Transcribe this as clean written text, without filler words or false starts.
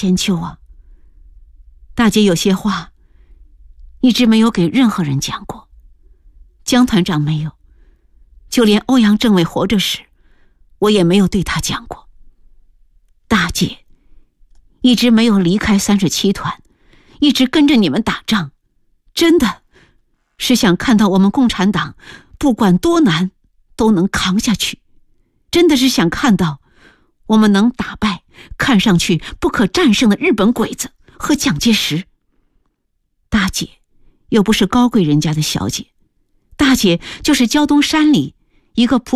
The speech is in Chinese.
千秋啊，大姐有些话一直没有给任何人讲过，江团长没有，就连欧阳政委活着时，我也没有对他讲过。大姐一直没有离开37团，一直跟着你们打仗，真的是想看到我们共产党不管多难都能扛下去，真的是想看到我们能打败看上去不可战胜的日本鬼子和蒋介石。大姐又不是高贵人家的小姐，大姐就是胶东山里一个